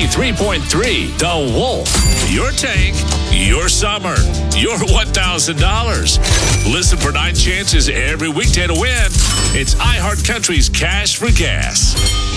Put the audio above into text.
93.3 The Wolf. Your tank, your summer, your $1,000. Listen for 9 chances every weekday to win. It's iHeart Country's Cash for Gas.